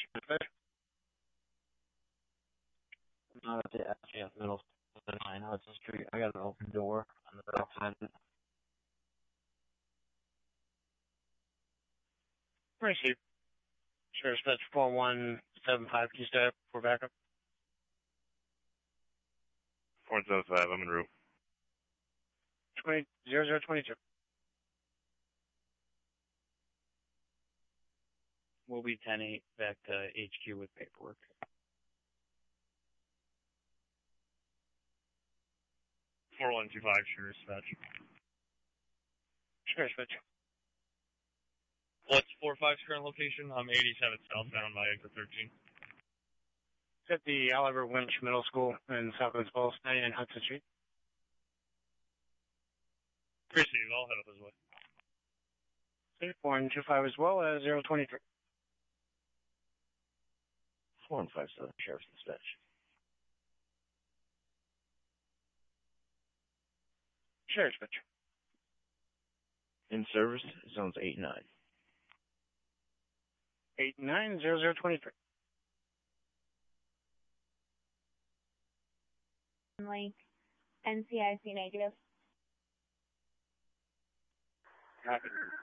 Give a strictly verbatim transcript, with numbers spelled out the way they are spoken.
I'm not at the S J F Middle School at nine Hudson Street. I got an open door on the back side of it. Receive. Sure, that's four one seven five. Can you stay up for backup? four one seven five, I'm en route. twenty, zero zero twenty-two. We'll be ten eight back to H Q with paperwork. four one two five, sure, dispatch. Sure, dispatch. What's four five's current location? I'm eighty-seven southbound by exit thirteen. It's at the Oliver Winch Middle School in Southwest Falls, ninety-nine Hudson Street. Receive, I'll head up this way. Okay, four one two five as well as zero twenty-three. four one five seven, Sheriff's Dispatch. Sure, dispatch. In service, zones eight nine. eight nine zero zero twenty-three. Link, N C I C negative. Copy.